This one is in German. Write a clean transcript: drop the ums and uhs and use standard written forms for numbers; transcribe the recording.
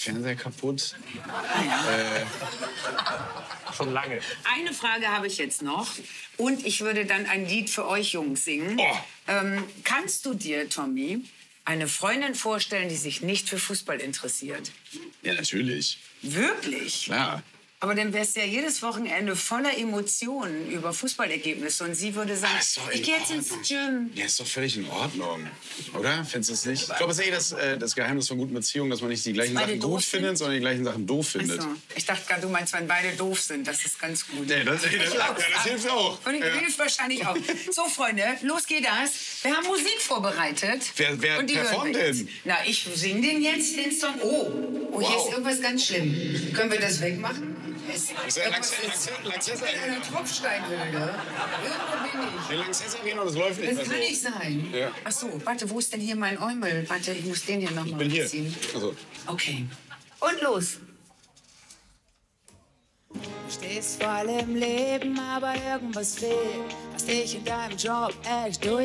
Fernseher kaputt. Schon lange. Eine Frage habe ich jetzt noch. Und ich würde dann ein Lied für euch Jungs singen. Oh. Kannst du dir, Tommy, eine Freundin vorstellen, die sich nicht für Fußball interessiert? Ja, natürlich. Wirklich? Klar. Aber dann wärst du ja jedes Wochenende voller Emotionen über Fußballergebnisse. Und sie würde sagen, ich gehe jetzt ins Gym. Ja, ist doch völlig in Ordnung. Oder? Findest du es nicht? Ich glaube, es ist das Geheimnis von guten Beziehungen, dass man nicht die gleichen Sachen gut findet, sondern die gleichen Sachen doof findet. Ach so. Ich dachte gerade, du meinst, wenn beide doof sind. Das ist ganz gut. Nee, das hilft auch. Und hilft wahrscheinlich auch. So, Freunde, los geht das. Wir haben Musik vorbereitet. Wer Und die performt hören wir denn? jetzt. Na, ich singe den jetzt, den Song. Oh, hier ist irgendwas ganz schlimm. Können wir das wegmachen? Lanxess Eine Tropfsteinhöhle. Irgendwo bin ich. Den Lanxess Arena, das läuft nicht Das mehr kann so. nicht sein. Ja. Ach so, warte, wo ist denn hier mein Eumel? Warte, ich muss den hier noch mal Bin hier. ziehen. Also. Okay. Und los. Du stehst voll im Leben, aber irgendwas fehlt, was dich in deinem Job echt durch